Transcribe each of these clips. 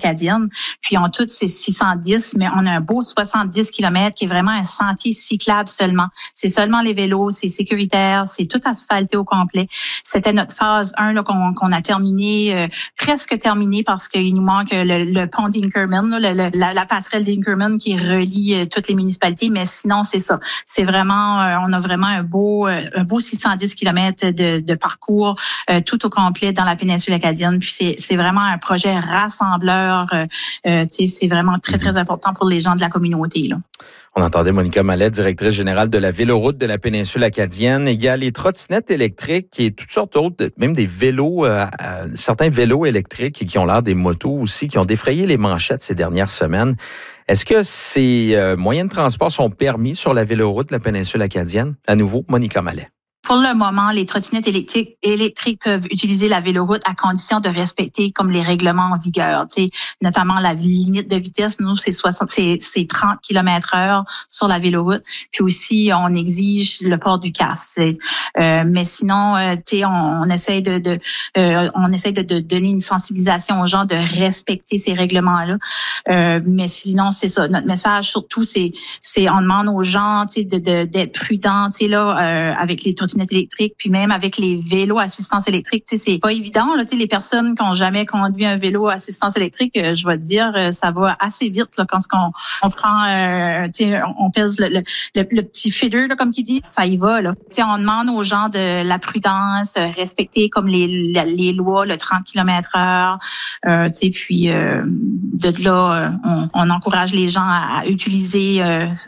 Acadienne. Puis en tout, c'est 610, mais on a un beau 70 km qui est vraiment un sentier cyclable seulement. C'est seulement les vélos, c'est sécuritaire, c'est tout asphalté au complet. C'était notre phase 1 là, qu'on a terminé, presque terminé parce qu'il nous manque le pont d'Inkerman, là, la passerelle d'Inkerman qui relie toutes les municipalités, mais sinon, c'est ça. C'est vraiment, on a vraiment un beau 610 km de parcours tout au complet dans la péninsule acadienne. Puis c'est vraiment un projet rassembleur. C'est vraiment très, très important pour les gens de la communauté, là. On entendait Monica Mallet, directrice générale de la Véloroute de la péninsule acadienne. Il y a les trottinettes électriques et toutes sortes d'autres, même des vélos, certains vélos électriques qui ont l'air des motos aussi, qui ont défrayé les manchettes ces dernières semaines. Est-ce que ces moyens de transport sont permis sur la Véloroute de la péninsule acadienne? À nouveau, Monica Mallet. Pour le moment, les trottinettes électriques peuvent utiliser la véloroute à condition de respecter comme les règlements en vigueur, notamment la limite de vitesse. Nous, c'est 30 km/h sur la véloroute. Puis aussi, on exige le port du casque. Mais sinon, on essaye de donner une sensibilisation aux gens de respecter ces règlements-là. Mais sinon, c'est ça. Notre message surtout, c'est on demande aux gens, d'être prudents, avec les trottinettes électriques, puis même avec les vélos assistance électrique, c'est pas évident là, les personnes qui ont jamais conduit un vélo assistance électrique, je vais te dire, ça va assez vite là, quand on prend, on pèse le petit feeder là, comme qu'il dit, ça y va là. On demande aux gens de la prudence, respecter comme les lois, le 30 km/h, puis de là, on encourage les gens à utiliser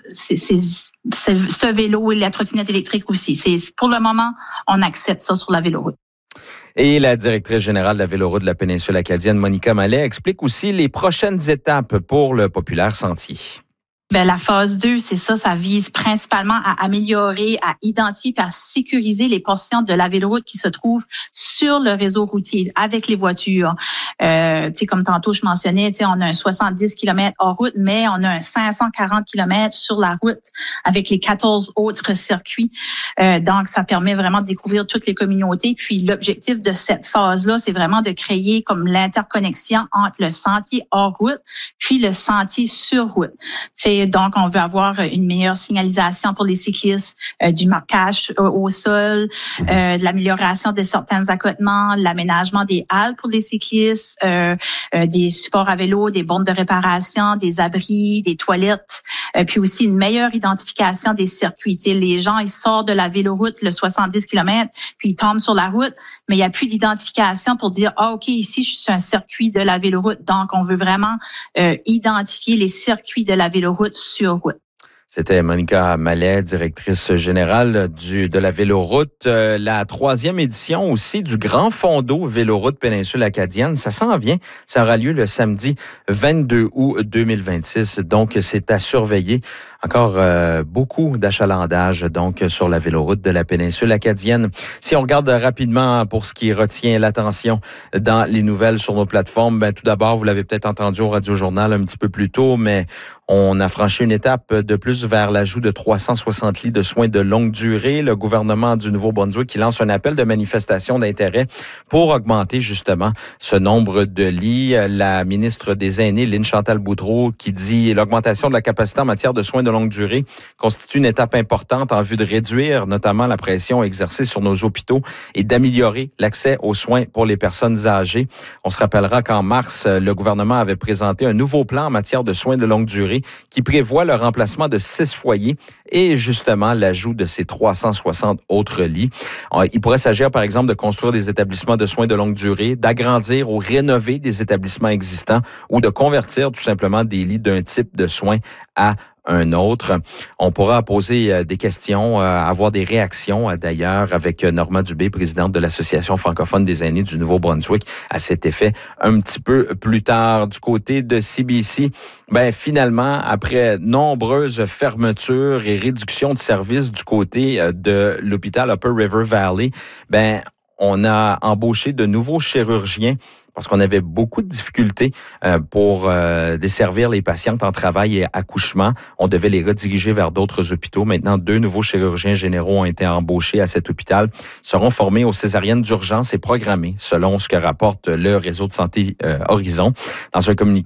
ce vélo et la trottinette électrique aussi. Pour le moment, on accepte ça sur la véloroute. Et la directrice générale de la Véloroute de la péninsule acadienne, Monica Mallet, explique aussi les prochaines étapes pour le populaire sentier. La phase 2, c'est ça vise principalement à améliorer, à identifier et à sécuriser les portions de la véloroute qui se trouvent sur le réseau routier avec les voitures. Comme tantôt je mentionnais, on a un 70 km hors route, mais on a un 540 km sur la route avec les 14 autres circuits. Donc, ça permet vraiment de découvrir toutes les communautés. Puis, l'objectif de cette phase-là, c'est vraiment de créer comme l'interconnexion entre le sentier hors route puis le sentier sur route. Donc, on veut avoir une meilleure signalisation pour les cyclistes, du marquage au sol, de l'amélioration de certains accotements, l'aménagement des halles pour les cyclistes, des supports à vélo, des bornes de réparation, des abris, des toilettes, puis aussi une meilleure identification des circuits. Les gens, ils sortent de la véloroute, le 70 km, puis ils tombent sur la route, mais il n'y a plus d'identification pour dire, OK, ici, je suis un circuit de la véloroute. Donc, on veut vraiment identifier les circuits de la véloroute sur route. C'était Monica Mallet, directrice générale de la Véloroute. La 3e édition aussi du Grand Fondo Véloroute péninsule acadienne, ça s'en vient. Ça aura lieu le samedi 22 août 2026. Donc, c'est à surveiller. Encore beaucoup d'achalandage donc sur la Véloroute de la péninsule acadienne. Si on regarde rapidement pour ce qui retient l'attention dans les nouvelles sur nos plateformes, tout d'abord, vous l'avez peut-être entendu au Radio-Journal un petit peu plus tôt, mais on a franchi une étape de plus vers l'ajout de 360 lits de soins de longue durée. Le gouvernement du Nouveau-Brunswick qui lance un appel de manifestation d'intérêt pour augmenter justement ce nombre de lits. La ministre des Aînés, Lynne Chantal Boudreau, qui dit l'augmentation de la capacité en matière de soins de longue durée constitue une étape importante en vue de réduire notamment la pression exercée sur nos hôpitaux et d'améliorer l'accès aux soins pour les personnes âgées. On se rappellera qu'en mars, le gouvernement avait présenté un nouveau plan en matière de soins de longue durée qui prévoit le remplacement de 6 foyers et justement l'ajout de ces 360 autres lits. Il pourrait s'agir, par exemple, de construire des établissements de soins de longue durée, d'agrandir ou rénover des établissements existants ou de convertir tout simplement des lits d'un type de soins à un autre. On pourra poser des questions, avoir des réactions d'ailleurs avec Norma Dubé, présidente de l'Association francophone des aînés du Nouveau-Brunswick, à cet effet un petit peu plus tard. Du côté de CBC, finalement, après nombreuses fermetures et réductions de services du côté de l'hôpital Upper River Valley, on a embauché de nouveaux chirurgiens parce qu'on avait beaucoup de difficultés pour desservir les patientes en travail et accouchement. On devait les rediriger vers d'autres hôpitaux. Maintenant, 2 nouveaux chirurgiens généraux ont été embauchés à cet hôpital. Ils seront formés aux césariennes d'urgence et programmés, selon ce que rapporte le réseau de santé Horizon. Dans un communiqué,